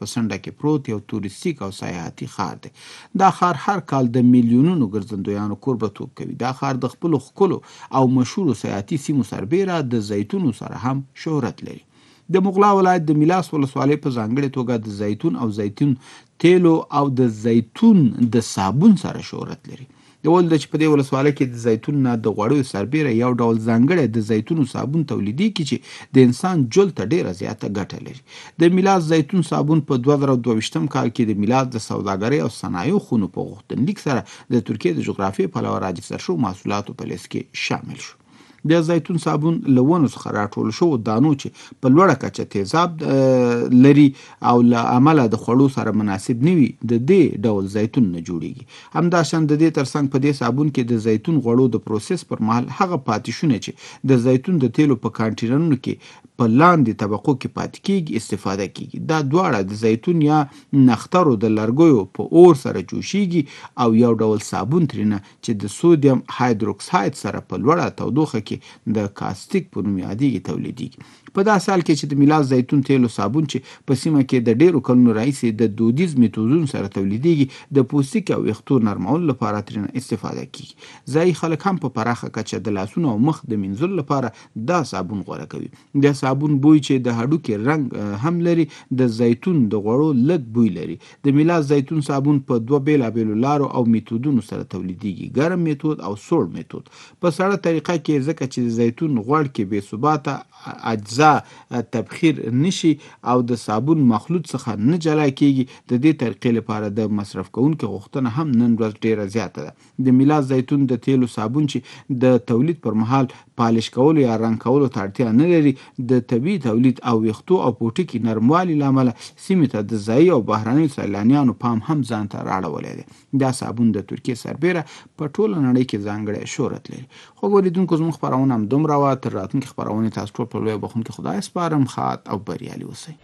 په څنډه کې پروت یو توریستیک او سیاحتي ښار دی. دا ښار هر کال د میلیونونو ګرځندویانو کوربهتوب کوي. دا ښار د خپلو ښکلو او مشهورو سیاحتي سیمو سربیره د زیتونو سره هم شهرت لري. د مغلا ولایت د میلاس ولسوالۍ په ځانګړې توګه د زیتون او زیتون تیلو او د زیتون د صابون سره شهرت لري. د ول د چې په دې ولسوالۍ کې د زیتون نه د غوړیو سربیره یو ډول ځانګړی د زیتونو صابون تولیدېږي چې د انسان جلد ته ډیره زیاته ګټه لري. د میلاس زیتون صابون په 2022 کال کې د میلاس د سوداګرۍ او صنایعو خونو په غوښتنلیک سره د ترکیې د جغرافیې پلوه راجستر شوو محصولاتو په لیست کې شامل شو. د زیتون صابون له ونو څخه راټول شوو دانو چې په لوړه کچه تیزاب لري او له امله د خوړو سره مناسب نه وي د دې ډول زیتون نه جوړیږي. همداشان د دې ترڅنګ په دې صابون کې د زیتون غوړو د پروسس پر مهال هغه پاتې شونه چې د زیتون د تیلو په کانټینرونو کې په لاندې طبقو کې پاتې کیږي استفاده کیږي. دا دواړه د زیتون یا نخترو د لرګیو په اور سره جوشیږي او یو ډول صابون ترینه چې د سودیم هایدروکساید سره په لوړه تودوخه کې د کاستیک په نوم یادېږي تولیدېږي. په داسې حال کې چې د میلاس زیتون تیلو صابون چې په سیمه کې د ډیرو کلونو راهیسې د دودیز میتودونو سره تولیدېږي د پوستکي او ویښتو نرمولو لپاره ترېنه استفاده کیږي. ځایي خلک هم په پراخه کچه د لاسونو او مخ د مینځلو لپاره دا صابون غوره کوي. د صابون بوی چې د هډوکي رنګ هم لري د زیتون د غوړو لږ بوی لري. د میلاس زیتون صابون په 2 بیلابیلو لارو او میتودونو سره تولیدېږي، ګرم میتود او سوړ میتود. په سړه طریقه کې ځکه چې د زیتون غوړ کې بې ثباته اجزا تبخیر نشي او د صابون مخلوط څخه نه جلا کیږي، د دې طریقې لپاره د مصرف کوونکو غوښتنه هم نن ورځ ډیره زیاته ده. د میلاس زیتون د تیلو صابون چې د تولید پر مهال پالش کولو یا رنګ کولو ته اړتیا نه لري، د طبیعي تولید او ویښتو او پوټکي نرموالي له امله سیمې ته د ځایي او بهرنیو سیلانیانو پام هم ځان ته راړولی دی. دا صابون د ترکیې سربیره په ټوله نړۍ کې ځانګړی شهرت لري. خو ګوریدونکو زموږ خپرونه هم دومره وه. تر راتلونکي خپرونې تاسو ټول په لویه بخښونکي خدای سپارم. ښاد او بریالي اوسئ.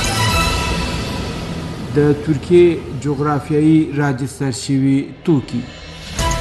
د ترکیې جغرافیایي راجستر شوي توکي